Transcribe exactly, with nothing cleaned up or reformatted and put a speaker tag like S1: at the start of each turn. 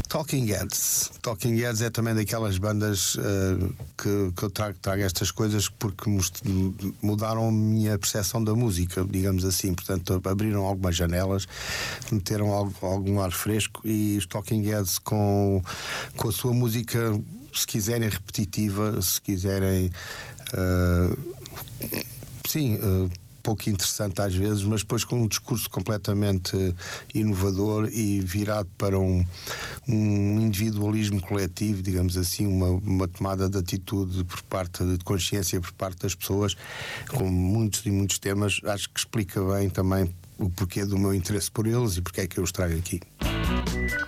S1: Talking Heads. Talking Heads é também daquelas bandas uh, que, que eu trago, trago estas coisas porque mudaram a minha percepção da música, digamos assim. Portanto, abriram algumas janelas, meteram algo, algum ar fresco, e os Talking Heads com, com a sua música, se quiserem repetitiva, se quiserem uh, sim, uh, pouco interessante às vezes, mas depois com um discurso completamente inovador e virado para um, um individualismo coletivo, digamos assim, uma, uma tomada de atitude por parte de consciência por parte das pessoas, com muitos e muitos temas. Acho que explica bem também o porquê do meu interesse por eles e porque é que eu os trago aqui.